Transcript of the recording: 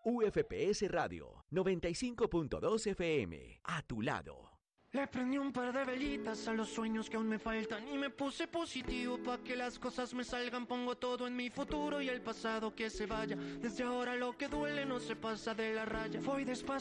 UFPS Radio 95.2 FM, a tu lado. Le prendí un par de velitas a los sueños que aún me faltan y me puse positivo pa' que las cosas me salgan. Pongo todo en mi futuro y el pasado que se vaya. Desde ahora lo que duele no se pasa de la raya. Voy despacio